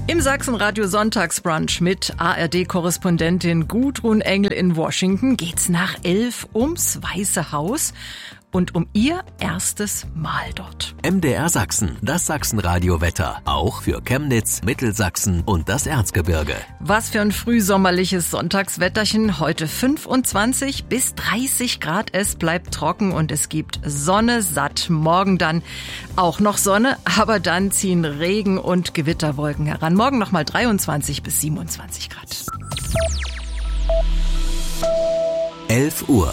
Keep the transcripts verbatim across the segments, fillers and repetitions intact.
Im Sachsenradio Sonntagsbrunch mit A R D-Korrespondentin Gudrun Engel in Washington geht's nach elf ums Weiße Haus und um ihr erstes Mal dort. M D R Sachsen, das Sachsenradio-Wetter. Auch für Chemnitz, Mittelsachsen und das Erzgebirge. Was für ein frühsommerliches Sonntagswetterchen. Heute fünfundzwanzig bis dreißig Grad. Es bleibt trocken und es gibt Sonne satt. Morgen dann auch noch Sonne, aber dann ziehen Regen- und Gewitterwolken heran. Morgen nochmal dreiundzwanzig bis siebenundzwanzig Grad. elf Uhr.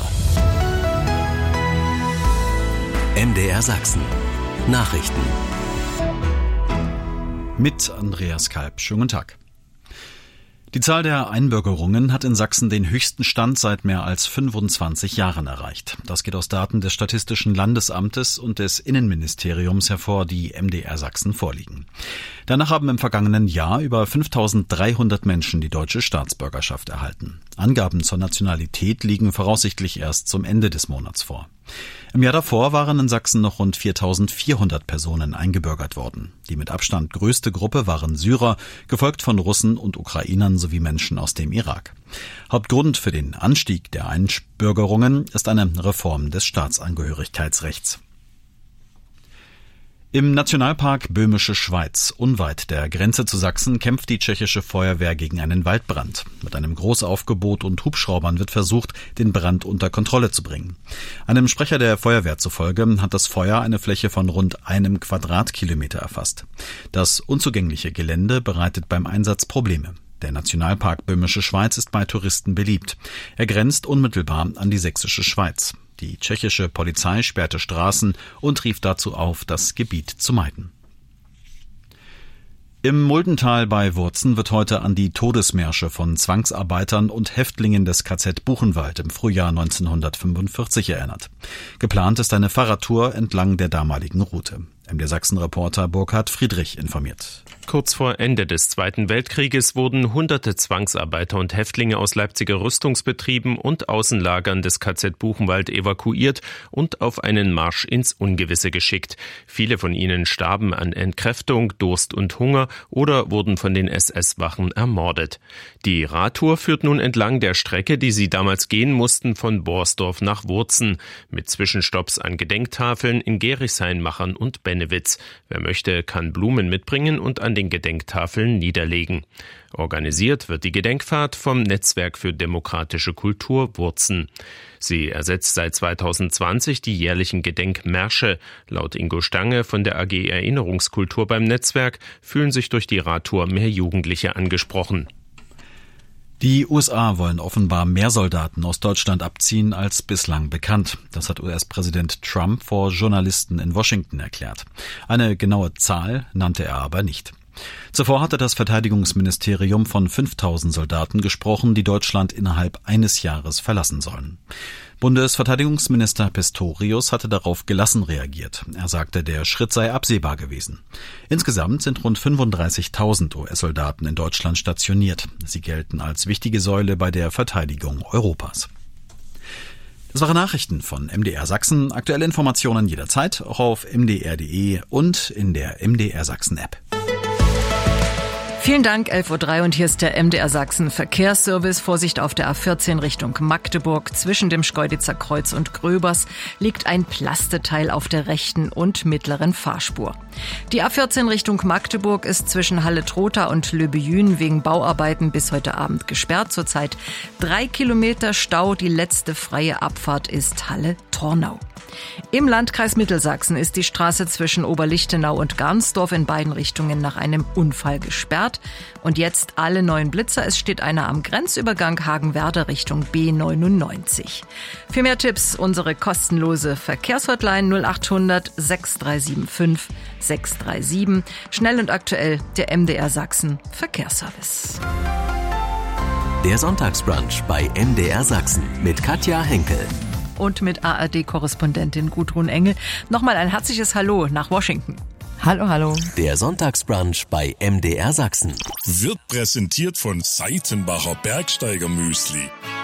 M D R Sachsen. Nachrichten. Mit Andreas Kalb. Schönen guten Tag. Die Zahl der Einbürgerungen hat in Sachsen den höchsten Stand seit mehr als fünfundzwanzig Jahren erreicht. Das geht aus Daten des Statistischen Landesamtes und des Innenministeriums hervor, die M D R Sachsen vorliegen. Danach haben im vergangenen Jahr über fünftausenddreihundert Menschen die deutsche Staatsbürgerschaft erhalten. Angaben zur Nationalität liegen voraussichtlich erst zum Ende des Monats vor. Im Jahr davor waren in Sachsen noch rund viertausendvierhundert Personen eingebürgert worden. Die mit Abstand größte Gruppe waren Syrer, gefolgt von Russen und Ukrainern sowie Menschen aus dem Irak. Hauptgrund für den Anstieg der Einbürgerungen ist eine Reform des Staatsangehörigkeitsrechts. Im Nationalpark Böhmische Schweiz, unweit der Grenze zu Sachsen, kämpft die tschechische Feuerwehr gegen einen Waldbrand. Mit einem Großaufgebot und Hubschraubern wird versucht, den Brand unter Kontrolle zu bringen. Einem Sprecher der Feuerwehr zufolge hat das Feuer eine Fläche von rund einem Quadratkilometer erfasst. Das unzugängliche Gelände bereitet beim Einsatz Probleme. Der Nationalpark Böhmische Schweiz ist bei Touristen beliebt. Er grenzt unmittelbar an die sächsische Schweiz. Die tschechische Polizei sperrte Straßen und rief dazu auf, das Gebiet zu meiden. Im Muldental bei Wurzen wird heute an die Todesmärsche von Zwangsarbeitern und Häftlingen des K Z Buchenwald im Frühjahr neunzehnhundertfünfundvierzig erinnert. Geplant ist eine Fahrradtour entlang der damaligen Route. M D R Sachsen-Reporter Burkhard Friedrich informiert. Kurz vor Ende des Zweiten Weltkrieges wurden hunderte Zwangsarbeiter und Häftlinge aus Leipziger Rüstungsbetrieben und Außenlagern des K Z Buchenwald evakuiert und auf einen Marsch ins Ungewisse geschickt. Viele von ihnen starben an Entkräftung, Durst und Hunger oder wurden von den S S-Wachen ermordet. Die Radtour führt nun entlang der Strecke, die sie damals gehen mussten, von Borsdorf nach Wurzen, mit Zwischenstopps an Gedenktafeln in Gerichshain-Machern und Bennewitz. Wer möchte, kann Blumen mitbringen und an den Gedenktafeln niederlegen. Organisiert wird die Gedenkfahrt vom Netzwerk für demokratische Kultur Wurzen. Sie ersetzt seit zweitausendzwanzig die jährlichen Gedenkmärsche. Laut Ingo Stange von der A G Erinnerungskultur beim Netzwerk fühlen sich durch die Radtour mehr Jugendliche angesprochen. Die U S A wollen offenbar mehr Soldaten aus Deutschland abziehen als bislang bekannt. Das hat U S-Präsident Trump vor Journalisten in Washington erklärt. Eine genaue Zahl nannte er aber nicht. Zuvor hatte das Verteidigungsministerium von fünftausend Soldaten gesprochen, die Deutschland innerhalb eines Jahres verlassen sollen. Bundesverteidigungsminister Pistorius hatte darauf gelassen reagiert. Er sagte, der Schritt sei absehbar gewesen. Insgesamt sind rund fünfunddreißigtausend U S-Soldaten in Deutschland stationiert. Sie gelten als wichtige Säule bei der Verteidigung Europas. Das waren Nachrichten von M D R Sachsen. Aktuelle Informationen jederzeit, auch auf m d r punkt d e und in der M D R Sachsen App. Vielen Dank, elf Uhr drei und hier ist der M D R Sachsen Verkehrsservice. Vorsicht auf der A vierzehn Richtung Magdeburg. Zwischen dem Schkeuditzer Kreuz und Gröbers liegt ein Plasteteil auf der rechten und mittleren Fahrspur. Die A vierzehn Richtung Magdeburg ist zwischen Halle-Trotha und Löbejün wegen Bauarbeiten bis heute Abend gesperrt. Zurzeit drei Kilometer Stau. Die letzte freie Abfahrt ist Halle-Tornau. Im Landkreis Mittelsachsen ist die Straße zwischen Oberlichtenau und Garnsdorf in beiden Richtungen nach einem Unfall gesperrt. Und jetzt alle neuen Blitzer. Es steht einer am Grenzübergang Hagenwerder Richtung B neunundneunzig. Für mehr Tipps unsere kostenlose Verkehrshotline null achthundert sechs drei sieben fünf sechs drei sieben. Schnell und aktuell der M D R Sachsen Verkehrsservice. Der Sonntagsbrunch bei M D R Sachsen mit Katja Henkel. Und mit A R D-Korrespondentin Gudrun Engel. Nochmal ein herzliches Hallo nach Washington. Hallo, hallo. Der Sonntagsbrunch bei M D R Sachsen wird präsentiert von Seitenbacher Bergsteiger Müsli.